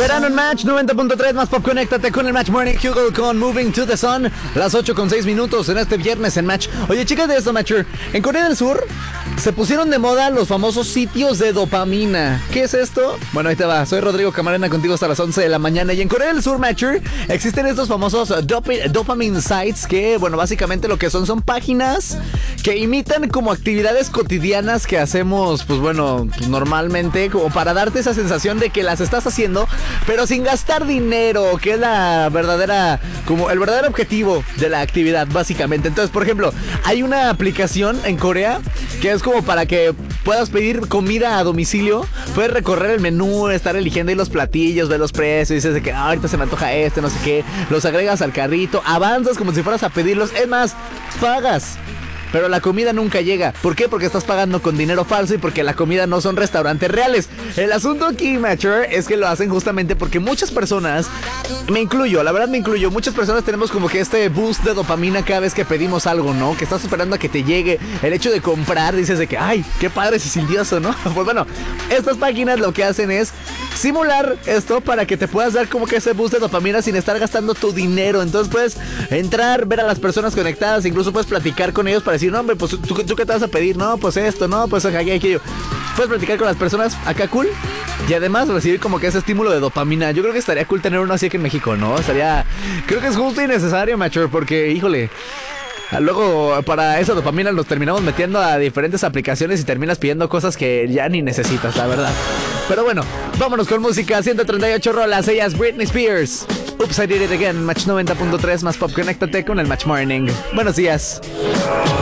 Verano en Match 90.3 más pop. Conéctate con el Match Morning Hugo con Moving to the Sun. Las 8:06 en este viernes en Match. Oye, chicas de esto, Matcher. En Corea del Sur se pusieron de moda los famosos sitios de dopamina. ¿Qué es esto? Bueno, ahí te va. Soy Rodrigo Camarena contigo hasta las 11 de la mañana. Y en Corea del Sur, Matcher, existen estos famosos dopamine sites que, bueno, básicamente lo que son páginas que imitan como actividades cotidianas que hacemos, pues bueno, pues normalmente, como para darte esa sensación de que las estás haciendo, pero sin gastar dinero, que es la verdadera, como el verdadero objetivo de la actividad, básicamente. Entonces, por ejemplo, hay una aplicación en Corea que es como para que puedas pedir comida a domicilio. Puedes recorrer el menú, estar eligiendo ahí los platillos, ver los precios, y dices de que ahorita se me antoja no sé qué, los agregas al carrito, avanzas como si fueras a pedirlos, es más, pagas, pero la comida nunca llega. ¿Por qué? Porque estás pagando con dinero falso y porque la comida no son restaurantes reales. El asunto aquí, Matcher, es que lo hacen justamente porque muchas personas, me incluyo, la verdad me incluyo, muchas personas tenemos como que este boost de dopamina cada vez que pedimos algo, ¿no? Que estás esperando a que te llegue. El hecho de comprar, dices de que, ay, qué padre se sintió eso, ¿no? Pues bueno, estas páginas lo que hacen es simular esto para que te puedas dar como que ese boost de dopamina sin estar gastando tu dinero. Entonces puedes entrar, ver a las personas conectadas, incluso puedes platicar con ellos para decir, no, hombre, pues ¿tú qué te vas a pedir? No, pues esto, no, pues aquello. Puedes platicar con las personas acá cool y además recibir como que ese estímulo de dopamina. Yo creo que estaría cool tener uno así aquí en México, ¿no? Creo que es justo y necesario, macho, porque, híjole, luego para esa dopamina nos terminamos metiendo a diferentes aplicaciones y terminas pidiendo cosas que ya ni necesitas, la verdad. Pero bueno, vámonos con música. 138 rolas, ella es Britney Spears. Oops, I did it again. Match 90.3 más pop. Conéctate con el Match Morning. Buenos días.